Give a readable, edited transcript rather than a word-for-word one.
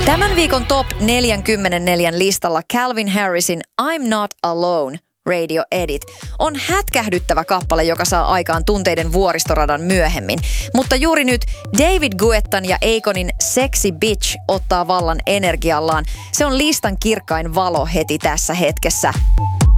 Tämän viikon top 44 listalla Calvin Harrisin I'm Not Alone Radio Edit on hätkähdyttävä kappale, joka saa aikaan tunteiden vuoristoradan myöhemmin. Mutta juuri nyt David Guettan ja Akonin Sexy Bitch ottaa vallan energiallaan. Se on listan kirkkain valo heti tässä hetkessä.